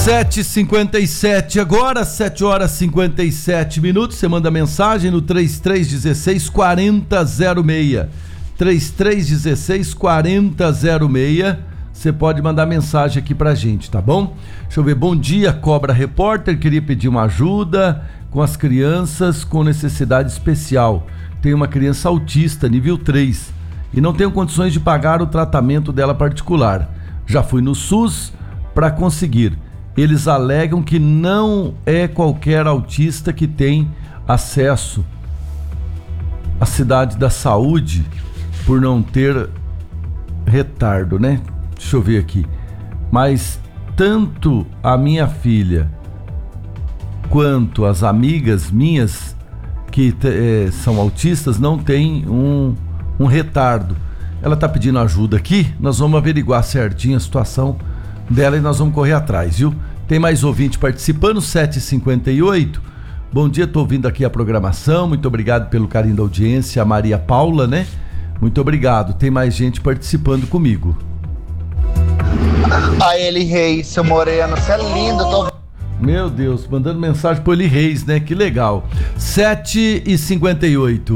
7h57 agora, 7h57. Você manda mensagem no 3316-4006. 3316-4006. Você pode mandar mensagem aqui pra gente, tá bom? Deixa eu ver. Bom dia, Cobra Repórter. Queria pedir uma ajuda com as crianças com necessidade especial. Tem uma criança autista, nível 3, e não tenho condições de pagar o tratamento dela particular. Já fui no SUS para conseguir. Eles alegam que não é qualquer autista que tem acesso à cidade da saúde por não ter retardo, né? Deixa eu ver aqui. Mas tanto a minha filha quanto as amigas minhas que são autistas não têm um retardo. Ela tá pedindo ajuda aqui, nós vamos averiguar certinho a situação dela e nós vamos correr atrás, viu? Tem mais ouvinte participando, 7h58. Bom dia, tô ouvindo aqui a programação, muito obrigado pelo carinho da audiência, a Maria Paula, né? Muito obrigado, tem mais gente participando comigo. A Eli Reis, seu moreno, você é lindo, tô... Meu Deus, mandando mensagem pro Eli Reis, né? Que legal. 7h58.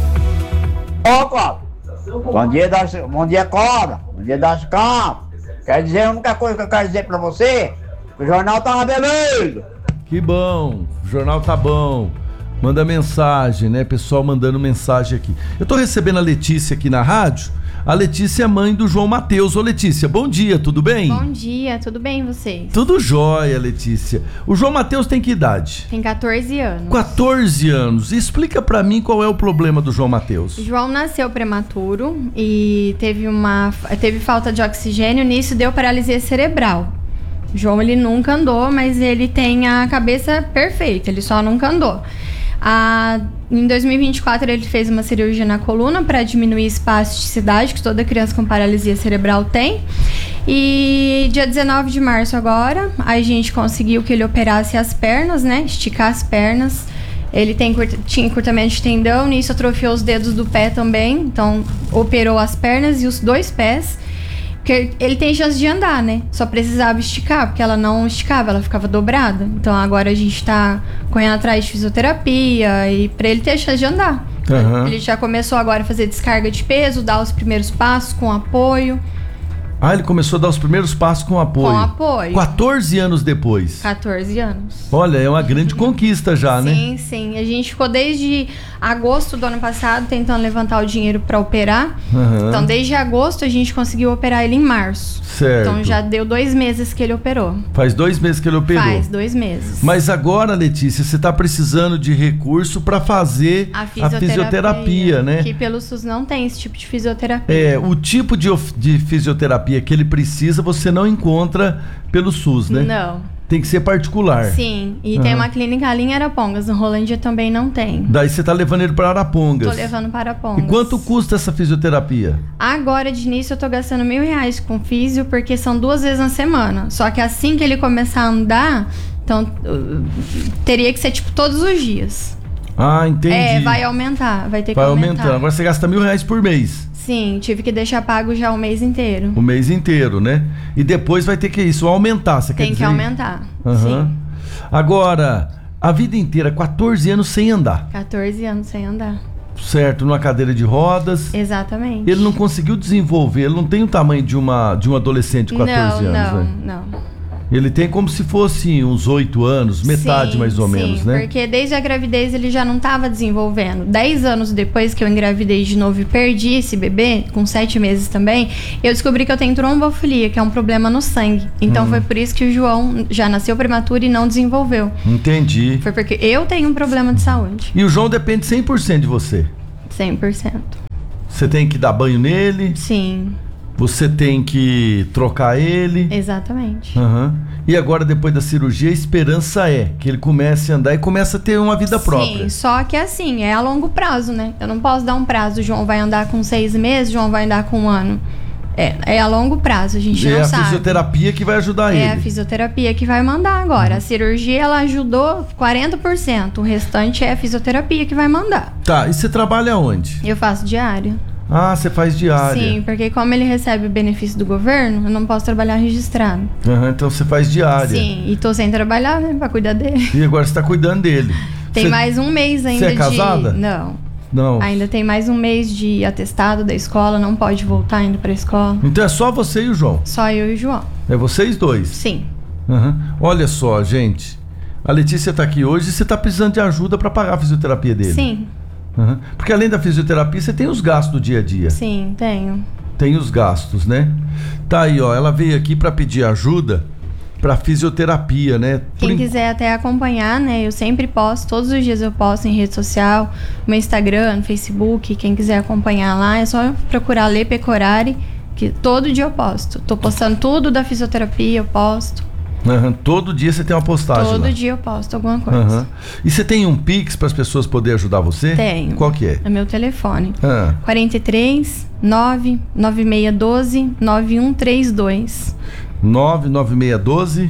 Ô, Cobra. Bom dia, Cobra. Bom dia das capas. Quer dizer, a única coisa que eu quero dizer pra você, que o jornal tá uma beleza. Que bom, o jornal tá bom. Manda mensagem, né? Pessoal mandando mensagem aqui. Eu tô recebendo a Letícia aqui na rádio. A Letícia é mãe do João Matheus. Ô Letícia, bom dia, tudo bem? Bom dia, tudo bem vocês? Tudo jóia, Letícia. O João Matheus tem que idade? Tem 14 anos. 14 anos. Explica pra mim qual é o problema do João Matheus. O João nasceu prematuro e teve falta de oxigênio, nisso deu paralisia cerebral. O João, ele nunca andou, mas ele tem a cabeça perfeita, ele só nunca andou. Em 2024 ele fez uma cirurgia na coluna para diminuir espasticidade que toda criança com paralisia cerebral tem. E dia 19 de março agora, a gente conseguiu que ele operasse as pernas, né? Esticar as pernas. Ele tinha encurtamento de tendão, nisso atrofiou os dedos do pé também. Então operou as pernas e os dois pés. Porque ele tem chance de andar, né? Só precisava esticar, porque ela não esticava, ela ficava dobrada. Então agora a gente tá correndo atrás de fisioterapia e pra ele ter chance de andar. Uhum. Ele já começou agora a fazer descarga de peso, dar os primeiros passos com apoio. Ah, ele começou a dar os primeiros passos com apoio. Com apoio. 14 anos depois. 14 anos. Olha, é uma grande conquista já, né? Sim, sim. A gente ficou desde agosto do ano passado tentando levantar o dinheiro para operar. Uhum. Então, desde agosto a gente conseguiu operar ele em março. Certo. Então, já deu 2 meses que ele operou. Faz 2 meses que ele operou? Faz 2 meses. Mas agora, Letícia, você tá precisando de recurso para fazer a fisioterapia, né? Que pelo SUS não tem esse tipo de fisioterapia. O tipo de fisioterapia que ele precisa, você não encontra pelo SUS, né? Não. Tem que ser particular. Sim, e tem uma clínica ali em Arapongas, no Rolândia também não tem. Daí você tá levando ele para Arapongas. Tô levando para Arapongas. E quanto custa essa fisioterapia? Agora, de início, eu tô gastando R$1.000 com físio, porque são 2 vezes na semana. Só que assim que ele começar a andar, então teria que ser tipo todos os dias. Ah, entendi. Vai aumentar, vai ter que vai aumentar. Agora você gasta R$1.000 por mês. Sim, tive que deixar pago já o mês inteiro. O mês inteiro, né? E depois vai ter que aumentar, você quer dizer? Tem que aumentar, sim. Agora, a vida inteira, 14 anos sem andar. 14 anos sem andar. Certo, numa cadeira de rodas. Exatamente. Ele não conseguiu desenvolver, ele não tem o tamanho de um adolescente de 14 anos, né? Não. Ele tem como se fosse uns 8 anos, metade mais ou menos, né? Porque desde a gravidez ele já não estava desenvolvendo. 10 anos depois que eu engravidei de novo e perdi esse bebê, com 7 meses também, eu descobri que eu tenho trombofilia, que é um problema no sangue. Então foi por isso que o João já nasceu prematuro e não desenvolveu. Entendi. Foi porque eu tenho um problema de saúde. E o João depende 100% de você? 100%. Você tem que dar banho nele? Sim. Você tem que trocar ele. Exatamente. Uhum. E agora, depois da cirurgia, a esperança é que ele comece a andar e comece a ter uma vida própria. Sim, só que assim, é a longo prazo, né? Eu não posso dar um prazo. O João vai andar com 6 meses, o João vai andar com 1 ano. É a longo prazo, a gente não sabe. É a fisioterapia que vai ajudar ele. É a fisioterapia que vai mandar agora. A cirurgia, ela ajudou 40%. O restante é a fisioterapia que vai mandar. Tá, e você trabalha onde? Eu faço diário. Ah, você faz diária. Sim, porque como ele recebe o benefício do governo, eu não posso trabalhar registrado. Então você faz diária. Sim, e tô sem trabalhar, né, pra cuidar dele. E agora você tá cuidando dele. Tem mais um mês ainda Você é casada? Não. Ainda tem mais um mês de atestado da escola, não pode voltar ainda pra escola. Então é só você e o João? Só eu e o João. É vocês dois? Sim. Olha só, gente. A Letícia tá aqui hoje e você tá precisando de ajuda pra pagar a fisioterapia dele. Sim. Porque além da fisioterapia, você tem os gastos do dia a dia. Sim, tenho. Tem os gastos, né? Tá aí, ó. Ela veio aqui pra pedir ajuda pra fisioterapia, né? Quem quiser até acompanhar, né? Eu sempre posto, todos os dias eu posto em rede social, no Instagram, no Facebook. Quem quiser acompanhar lá, é só procurar Lê Pecorari, que todo dia eu posto. Tô postando tudo da fisioterapia, eu posto. Todo dia você tem uma postagem Todo lá. dia eu posto alguma coisa. E você tem um Pix para as pessoas poderem ajudar você? Tenho. Qual que é? É meu telefone. 43 99612 9132. 99612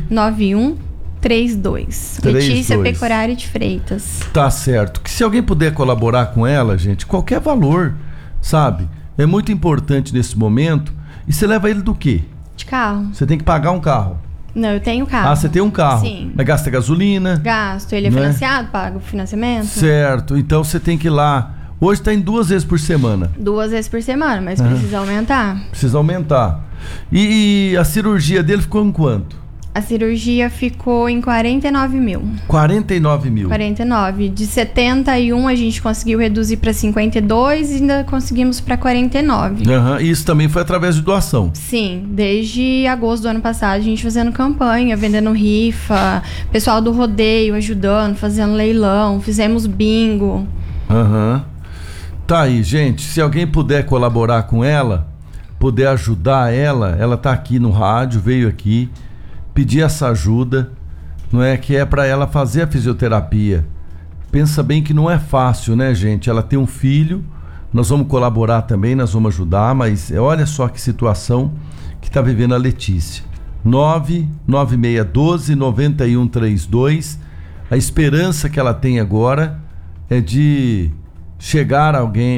9132. Letícia Pecorari de Freitas. Tá certo. Que se alguém puder colaborar com ela, gente, qualquer valor, sabe? É muito importante nesse momento. E você leva ele do quê? De carro. Você tem que pagar um carro. Não, eu tenho carro. Ah, você tem um carro. Sim. Mas gasta gasolina? Gasto. Ele é financiado, pago o financiamento. Certo. Então você tem que ir lá. Hoje tá em 2 vezes por semana. 2 vezes por semana, mas precisa aumentar. Precisa aumentar. E a cirurgia dele ficou em quanto? A cirurgia ficou em 49 mil. 49 mil. 49. De 71 a gente conseguiu reduzir para 52 e ainda conseguimos para 49. Isso também foi através de doação. Sim, desde agosto do ano passado a gente fazendo campanha, vendendo rifa, pessoal do rodeio ajudando, fazendo leilão, fizemos bingo. Tá aí, gente, se alguém puder colaborar com ela, puder ajudar ela tá aqui no rádio, veio aqui pedir essa ajuda, não é, que é para ela fazer a fisioterapia. Pensa bem que não é fácil, né, gente? Ela tem um filho, nós vamos colaborar também, nós vamos ajudar, mas olha só que situação que tá vivendo a Letícia. 99612 9132. A esperança que ela tem agora é de chegar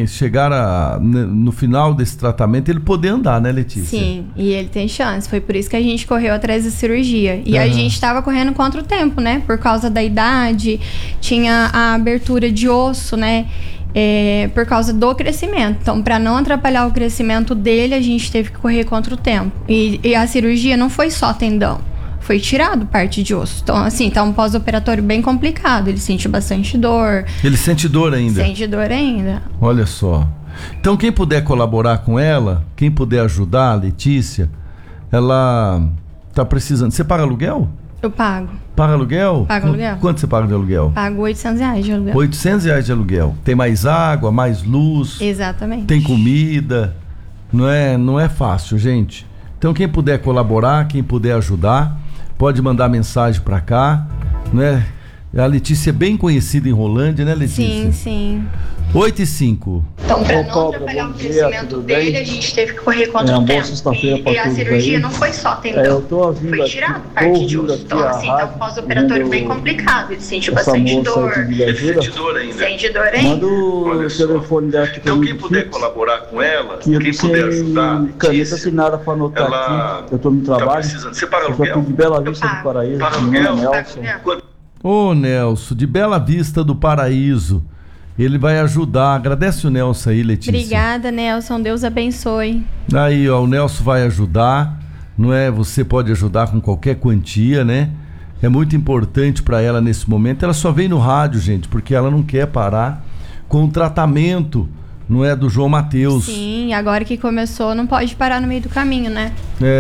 no final desse tratamento, ele poder andar, né, Letícia? Sim, e ele tem chance. Foi por isso que a gente correu atrás da cirurgia. E a gente estava correndo contra o tempo, né? Por causa da idade, tinha a abertura de osso, né? Por causa do crescimento. Então, para não atrapalhar o crescimento dele, a gente teve que correr contra o tempo. E a cirurgia não foi só tendão. Foi tirado parte de osso. Então, assim, tá um pós-operatório bem complicado. Ele sente bastante dor. Ele sente dor ainda? Sente dor ainda. Olha só. Então, quem puder colaborar com ela, quem puder ajudar a Letícia, ela tá precisando... Você paga aluguel? Eu pago. Paga aluguel? Pago aluguel. Quanto você paga de aluguel? Pago R$800 de aluguel. R$800 de aluguel. Tem mais água, mais luz. Exatamente. Tem comida. Não é fácil, gente. Então, quem puder colaborar, quem puder ajudar, pode mandar mensagem para cá, né? A Letícia é bem conhecida em Rolândia, né, Letícia? Sim. 8h05. Então, para não atrapalhar o crescimento dele, a gente teve que correr contra o tempo. E a cirurgia não foi só tendão. Foi tirado parte de osso. Então, assim, tá um pós-operatório bem complicado. Ele sente bastante dor. Ele sente dor ainda. Sente dor ainda. Manda o telefone dela aqui. Então, quem puder colaborar com ela, quem puder ajudar, caneta assinada para anotar aqui. Eu tô no trabalho. Tá precisando. Você paga aluguel? Eu tô de Bela Vista do Paraíso. Paga Meu nome é aluguel? Nelson. Ô, Nelson, de Bela Vista do Paraíso. Ele vai ajudar. Agradece o Nelson aí, Letícia. Obrigada, Nelson. Deus abençoe. Aí, ó, o Nelson vai ajudar, não é? Você pode ajudar com qualquer quantia, né? É muito importante para ela nesse momento. Ela só vem no rádio, gente, porque ela não quer parar com o tratamento, não é, do João Mateus. Sim, agora que começou, não pode parar no meio do caminho, né?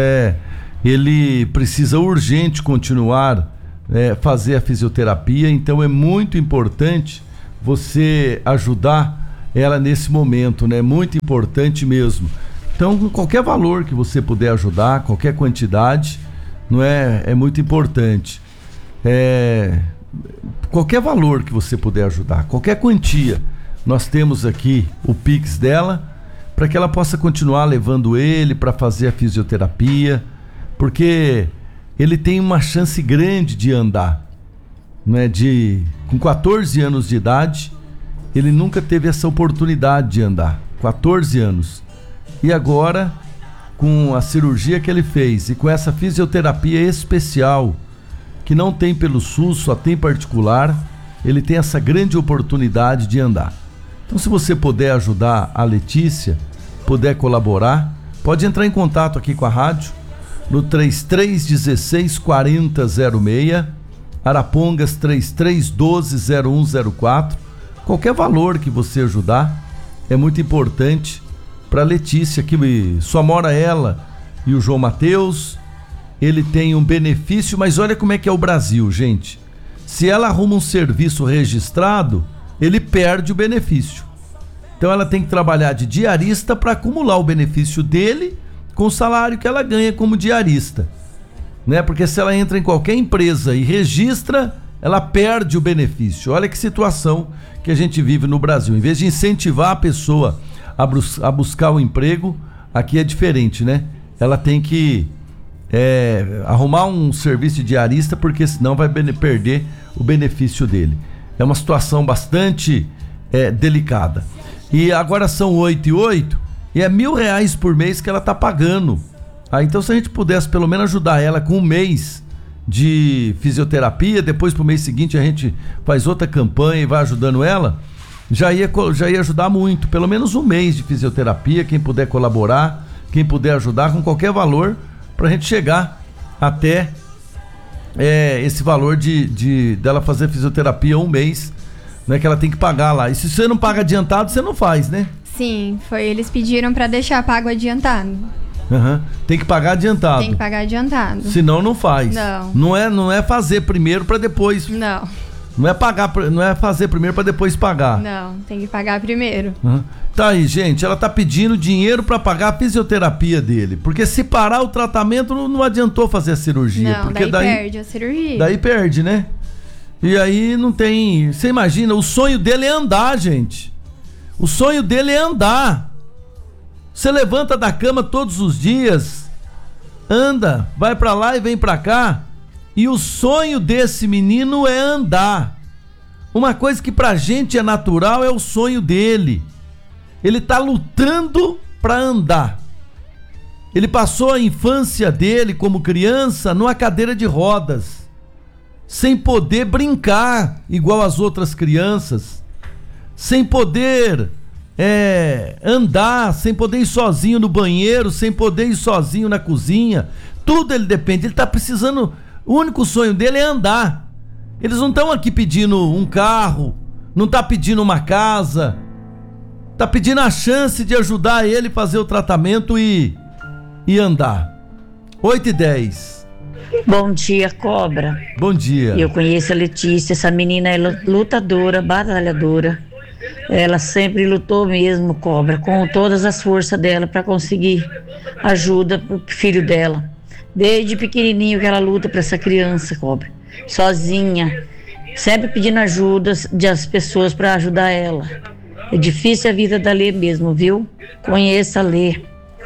Ele precisa urgente continuar fazer a fisioterapia, então é muito importante você ajudar ela nesse momento, né? Muito importante mesmo. Então, com qualquer valor que você puder ajudar, qualquer quantidade, não é muito importante. Qualquer valor que você puder ajudar, qualquer quantia. Nós temos aqui o Pix dela, para que ela possa continuar levando ele para fazer a fisioterapia, porque ele tem uma chance grande de andar, né? Com 14 anos de idade, ele nunca teve essa oportunidade de andar. 14 anos. E agora, com a cirurgia que ele fez e com essa fisioterapia especial, que não tem pelo SUS, só tem particular, ele tem essa grande oportunidade de andar. Então, se você puder ajudar a Letícia, puder colaborar, pode entrar em contato aqui com a rádio no 3316-4006, Arapongas 3312-0104. Qualquer valor que você ajudar é muito importante para Letícia, que só mora ela e o João Mateus. Ele tem um benefício, mas olha como é que é o Brasil, gente. Se ela arruma um serviço registrado, ele perde o benefício. Então ela tem que trabalhar de diarista para acumular o benefício dele com o salário que ela ganha como diarista, né? Porque se ela entra em qualquer empresa e registra, ela perde o benefício. Olha que situação que a gente vive no Brasil. Em vez de incentivar a pessoa a buscar o emprego, aqui é diferente, né? Ela tem que arrumar um serviço de diarista, porque senão vai perder o benefício dele. É uma situação bastante delicada. E agora são 8h08 e é R$1.000 por mês que ela tá pagando. Então, se a gente pudesse pelo menos ajudar ela com um mês de fisioterapia, depois pro mês seguinte a gente faz outra campanha e vai ajudando ela, já ia ajudar muito. Pelo menos um mês de fisioterapia, quem puder colaborar, quem puder ajudar com qualquer valor, pra gente chegar até esse valor dela fazer fisioterapia um mês, né, que ela tem que pagar lá. E se você não paga adiantado, você não faz, né? Sim, eles pediram pra deixar pago adiantado. Uhum. Tem que pagar adiantado. Tem que pagar adiantado. Senão não faz. Não é fazer primeiro pra depois. Não. Não é fazer primeiro pra depois pagar. Não, tem que pagar primeiro. Uhum. Tá aí, gente, ela tá pedindo dinheiro pra pagar a fisioterapia dele. Porque se parar o tratamento, não adiantou fazer a cirurgia. Não, porque daí perde a cirurgia. Daí perde, né? E aí não tem... Você imagina, o sonho dele é andar, gente. O sonho dele é andar. Você levanta da cama todos os dias, anda, vai pra lá e vem pra cá, e o sonho desse menino é andar. Uma coisa que pra gente é natural é o sonho dele. Ele tá lutando pra andar. Ele passou a infância dele como criança numa cadeira de rodas, sem poder brincar igual as outras crianças, sem poder andar, sem poder ir sozinho no banheiro, sem poder ir sozinho na cozinha. Tudo ele depende. Ele tá precisando, o único sonho dele é andar. Eles não estão aqui pedindo um carro, não tá pedindo uma casa, tá pedindo a chance de ajudar ele a fazer o tratamento e andar. 8h10. Bom dia, Cobra. Bom dia. Eu conheço a Letícia, essa menina é lutadora, batalhadora. Ela sempre lutou mesmo, Cobra, com todas as forças dela para conseguir ajuda pro filho dela. Desde pequenininho que ela luta para essa criança, Cobra, sozinha, sempre pedindo ajuda das pessoas para ajudar ela. É difícil a vida da Lê mesmo, viu? Conheça a Lê.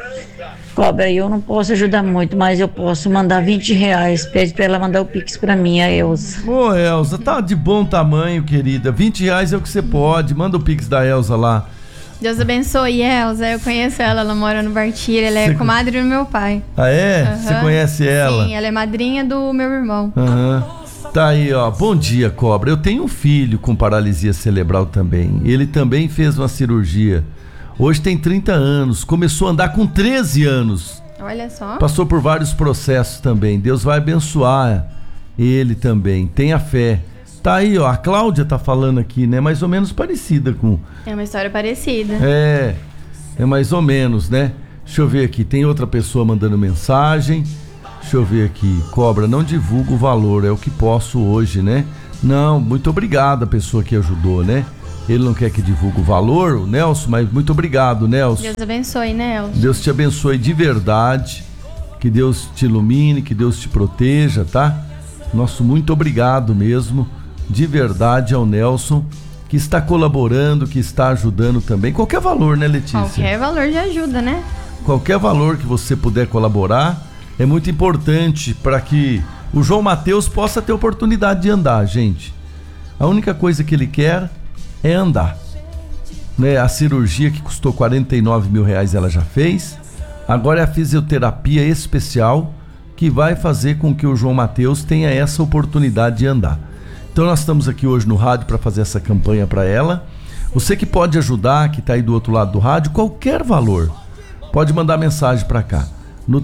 Cobra, eu não posso ajudar muito, mas eu posso mandar R$20. Pede pra ela mandar o Pix pra mim, a Elza. Ô, Elza, tá de bom tamanho, querida. R$20 é o que você pode. Manda o Pix da Elza lá. Deus abençoe, Elza. Eu conheço ela mora no Bartira. Ela é comadre do meu pai. Ah, é? Uhum. Você conhece ela? Sim, ela é madrinha do meu irmão. Uhum. Tá aí, ó. Bom dia, Cobra. Eu tenho um filho com paralisia cerebral também. Ele também fez uma cirurgia. Hoje tem 30 anos, começou a andar com 13 anos. Olha só. Passou por vários processos também. Deus vai abençoar ele também. Tenha fé. Tá aí, ó. A Cláudia tá falando aqui, né? Mais ou menos parecida com... É uma história parecida. É mais ou menos, né? Deixa eu ver aqui. Tem outra pessoa mandando mensagem. Deixa eu ver aqui. Cobra, não divulga o valor. É o que posso hoje, né? Não, muito obrigado a pessoa que ajudou, né? Ele não quer que divulgue o valor, o Nelson, mas muito obrigado, Nelson. Deus abençoe, Nelson. Deus te abençoe de verdade, que Deus te ilumine, que Deus te proteja, tá? Nosso muito obrigado mesmo, de verdade, ao Nelson, que está colaborando, que está ajudando também. Qualquer valor, né, Letícia? Qualquer valor de ajuda, né? Qualquer valor que você puder colaborar é muito importante para que o João Mateus possa ter oportunidade de andar, gente. A única coisa que ele quer é andar. né? A cirurgia que custou R$49 mil ela já fez. Agora é a fisioterapia especial que vai fazer com que o João Mateus tenha essa oportunidade de andar. Então nós estamos aqui hoje no rádio para fazer essa campanha para ela. Você que pode ajudar, que está aí do outro lado do rádio, qualquer valor, pode mandar mensagem para cá no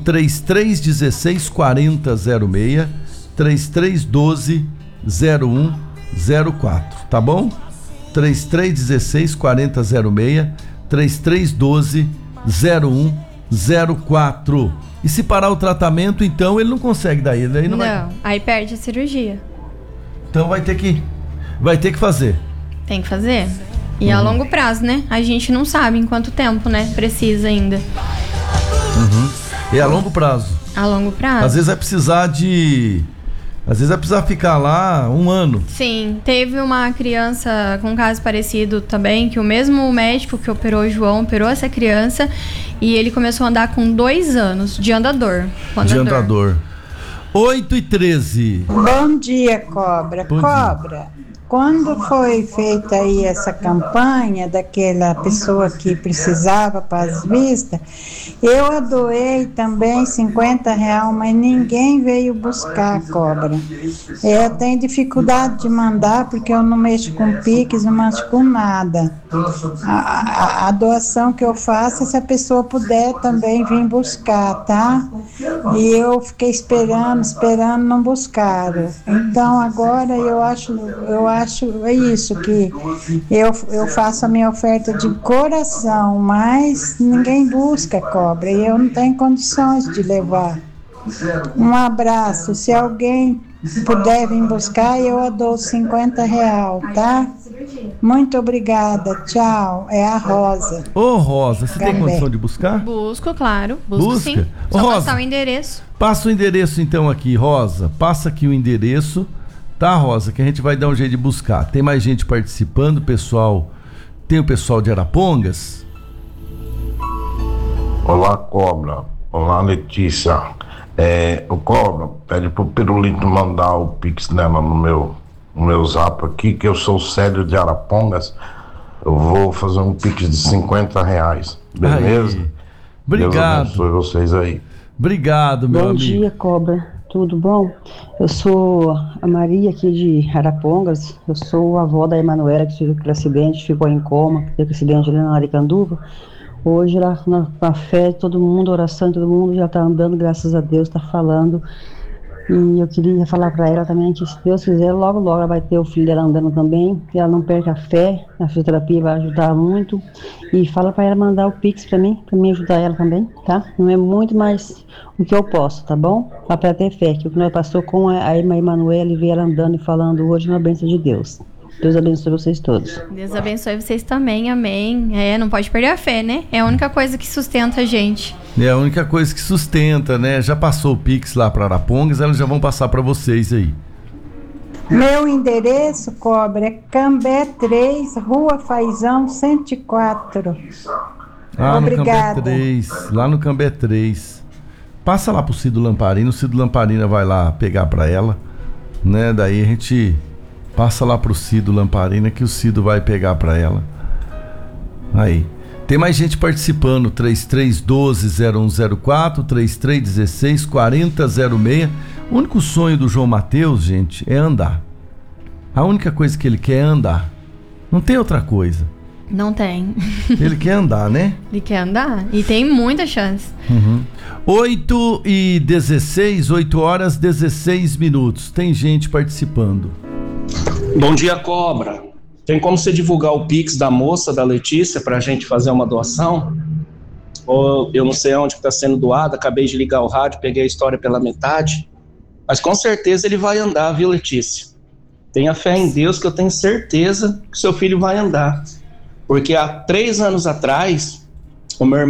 3316-4006, 3312-0104, tá bom? 3316-4006, 3312-0104. E se parar o tratamento, então ele não consegue dar ele. Não, aí perde a cirurgia. Então vai ter que fazer. Tem que fazer. E a longo prazo, né? A gente não sabe em quanto tempo, né? Precisa ainda. E a longo prazo. A longo prazo. Às vezes vai precisar ficar lá 1 ano. Sim, teve uma criança com um caso parecido também, que o mesmo médico que operou o João operou essa criança e ele começou a andar com 2 anos de andador. De andador. 8h13. Bom dia, Cobra. Cobra, quando foi feita aí essa campanha daquela pessoa que precisava para as vistas, eu doei também R$50, mas ninguém veio buscar, Cobra. Eu tenho dificuldade de mandar porque eu não mexo com Pix, não mexo com nada. A doação que eu faço, se a pessoa puder também vir buscar, tá? E eu fiquei esperando, não buscaram. Então agora eu acho é isso, que eu faço a minha oferta de coração, mas ninguém busca, Cobra, e eu não tenho condições de levar. Um abraço, se alguém puder vir buscar, eu dou R$50, tá? Muito obrigada, tchau. É a Rosa. Ô Rosa, você tem condição de buscar? Busco, claro. Busco sim. Ô, Só Rosa, passar o endereço. Passa o endereço então aqui, Rosa. Passa aqui o endereço, tá, Rosa? Que a gente vai dar um jeito de buscar. Tem mais gente participando, pessoal. Tem o pessoal de Arapongas. Olá, Cobra. Olá, Letícia. O Cobra, pede pro Pirulito mandar o Pix dela no meu zap aqui, que eu sou o Célio de Arapongas. Eu vou fazer um Pix de R$50. Beleza? Aí. Obrigado. Deus abençoe vocês aí. Obrigado, meu amigo. Bom dia, Cobra. Tudo bom? Eu sou a Maria aqui de Arapongas. Eu sou a avó da Emanuela, que teve aquele acidente, ficou em coma, teve acidente ali na Aricanduva. Hoje, lá na fé, todo mundo, oração, todo mundo já está andando, graças a Deus, está falando. E eu queria falar para ela também que, se Deus quiser, logo ela vai ter o filho dela andando também. Que ela não perca a fé, a fisioterapia vai ajudar muito. E fala para ela mandar o Pix para mim ajudar ela também, tá? Não é muito, mas o que eu posso, tá bom? Para ela ter fé, que o que nós passou com a Emanuela e ver ela andando e falando hoje é uma bênção de Deus. Deus abençoe vocês todos. Deus abençoe vocês também, amém. Não pode perder a fé, né? É a única coisa que sustenta a gente. É a única coisa que sustenta, né? Já passou o Pix lá para Arapongas, elas já vão passar para vocês aí. Meu endereço, Cobra, é Cambé 3, Rua Faisão 104. Obrigada. Lá no Cambé 3. Passa lá pro Cido Lamparina, o Cido Lamparina vai lá pegar para ela, né? Daí a gente passa lá pro Cido Lamparina, que o Cido vai pegar para ela. Aí. Tem mais gente participando, 3312-0104, 3316-4006. O único sonho do João Mateus, gente, é andar. A única coisa que ele quer é andar. Não tem outra coisa. Não tem. Ele quer andar, né? Ele quer andar e tem muita chance. 8h16, 8h16. Tem gente participando. Bom dia, Cobra. Tem como você divulgar o Pix da moça, da Letícia, pra gente fazer uma doação? Ou eu não sei onde que tá sendo doado, acabei de ligar o rádio, peguei a história pela metade. Mas com certeza ele vai andar, viu, Letícia? Tenha fé em Deus, que eu tenho certeza que seu filho vai andar. Porque há 3 anos atrás, o meu irmão